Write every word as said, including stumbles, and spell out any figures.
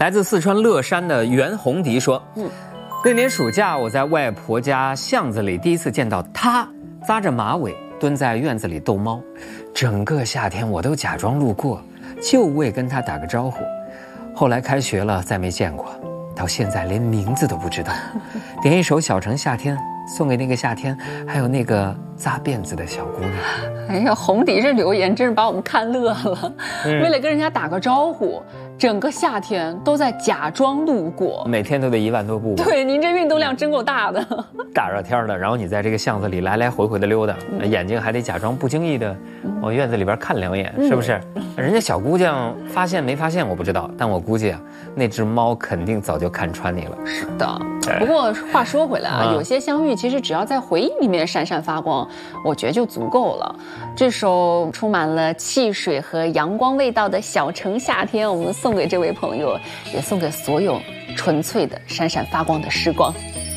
来自四川乐山的袁红迪说， 嗯， 那年暑假我在外婆家巷子里第一次见到她，扎着马尾蹲在院子里逗猫，整个夏天我都假装路过，就为跟她打个招呼。后来开学了再没见过，到现在连名字都不知道。点一首小城夏天送给那个夏天，还有那个扎辫子的小姑娘。 哎呀，红迪这留言真是把我们看乐了。嗯、为了跟人家打个招呼，整个夏天都在假装路过， 每天都得一万多步。 对，您这运动量真够大的。 大热天的，然后你在这个巷子里来来回回的溜达，嗯、眼睛还得假装不经意的往院子里边看两眼，嗯、是不是？人家小姑娘发现没发现我不知道，但我估计啊，那只猫肯定早就看穿你了。 是的。不过话说回来啊， 啊有些相遇其实只要在回忆里面闪闪发光，我觉得就足够了。这首充满了汽水和阳光味道的小城夏天，我们送给这位朋友，也送给所有纯粹的闪闪发光的时光。